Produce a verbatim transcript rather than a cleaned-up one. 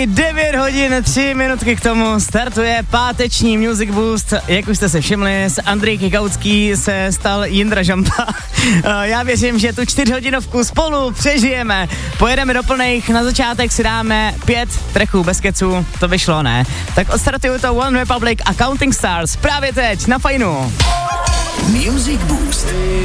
úterý, devět hodin, tři minutky k tomu, startuje páteční Music Boost. Jak už jste se všimli, z Andrejky Kautský se stal Jindra Žampa. Já věřím, že tu čtyřhodinovku spolu přežijeme. Pojedeme do plných, na začátek si dáme pět tracků bez keců, to by šlo, ne? Tak odstartuju to One Republic a Counting Stars právě teď na Fajnu. Music Boost.